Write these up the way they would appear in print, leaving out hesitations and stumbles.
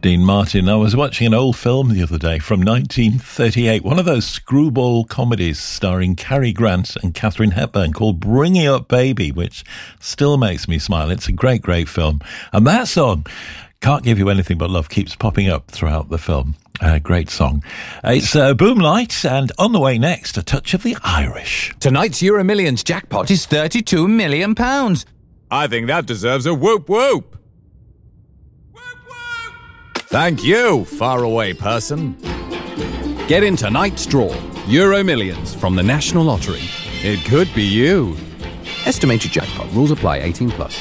Dean Martin. I was watching an old film the other day from 1938, one of those screwball comedies starring Cary Grant and Katharine Hepburn called Bringing Up Baby, which still makes me smile. It's a great, great film. And that song, Can't Give You Anything But Love, keeps popping up throughout the film. Great song. It's Boomlight, and on the way next, a touch of the Irish. Tonight's Euro Millions jackpot is £32 million. I think that deserves a whoop whoop. Thank you, faraway person. Get in tonight's draw. Euro Millions from the National Lottery. It could be you. Estimated jackpot. Rules apply. 18 plus.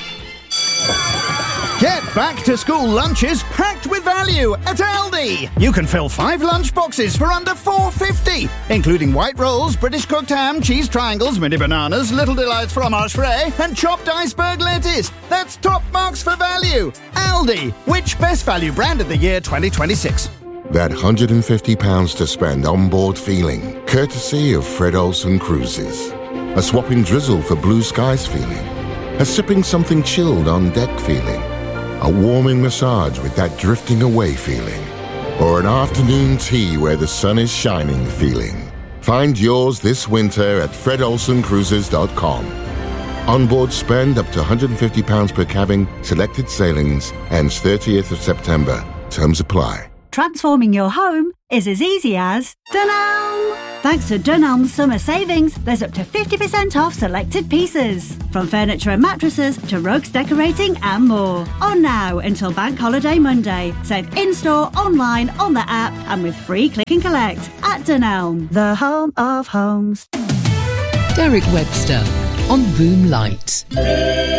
Get back to school lunches packed with value at Aldi. You can fill 5 lunch boxes for under $4.50, including white rolls, British cooked ham, cheese triangles, mini bananas, Little Delights fromage frais, and chopped iceberg lettuce. That's top marks for value. Aldi, which best value brand of the year 2026? That £150 to spend on board feeling, courtesy of Fred Olsen Cruises. A swapping drizzle for blue skies feeling. A sipping something chilled on deck feeling. A warming massage with that drifting away feeling. Or an afternoon tea where the sun is shining feeling. Find yours this winter at fredolsencruises.com. Onboard spend up to £150 per cabin, selected sailings, ends 30th of September. Terms apply. Transforming your home is as easy as Dunelm. Thanks to Dunelm's summer savings, there's up to 50% off selected pieces. From furniture and mattresses to rugs, decorating and more. On now until Bank Holiday Monday. Save in-store, online, on the app and with free click and collect at Dunelm, the home of homes. Derek Webster on Boomlight.